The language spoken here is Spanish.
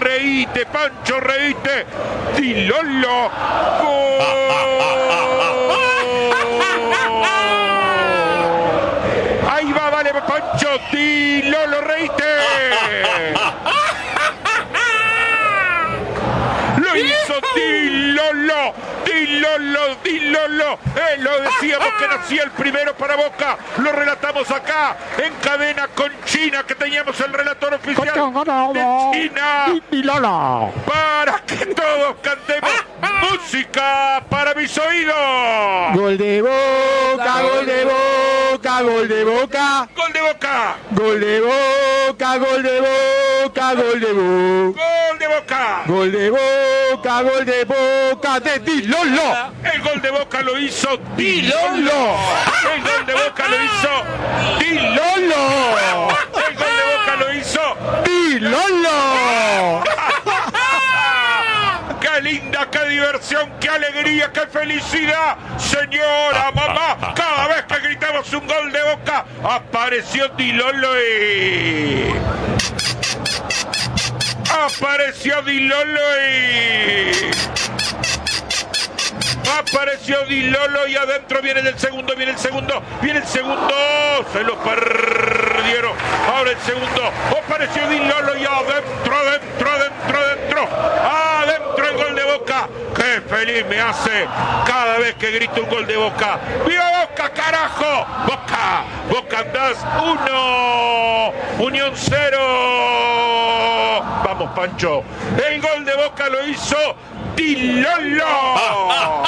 reíte, Pancho, reíte. Di Lolo. ¡Gol! Ahí va, vale, Pancho. Di Lolo, reíte. Lo hizo Di Lolo. Di Lolo, Di Lolo. Lo decíamos que nacía el primero para Boca. Lo relatamos acá en cadena con China, que teníamos el relator oficial de China. Di Lolo. Para que todos cantemos música para mis oídos. Gol de Boca, gol de Boca, gol de Boca. Gol de Boca. Gol de Boca, gol de Boca, gol de Boca. Gol de Boca. Gol de Boca, gol de Boca de Di Lolo. El gol de Boca lo hizo Di Lolo. El gol de Boca lo hizo Di Lolo. El gol de Boca lo hizo Di Lolo. ¡Qué linda, qué diversión, qué alegría, qué felicidad! Señora, mamá, cada vez que gritamos un gol de Boca, apareció Di Lolo y... Apareció Di Lolo y... Apareció Di Lolo y adentro viene el segundo, viene el segundo, viene el segundo. Se lo perdieron. Ahora el segundo. Apareció Di Lolo y adentro, adentro, adentro, adentro. Adentro el gol de Boca. Qué feliz me hace cada vez que grito un gol de Boca. ¡Viva Boca, carajo! Boca, Boca andás 1, Unión 0. Vamos, Pancho. El gol de Boca lo hizo Di Lolo.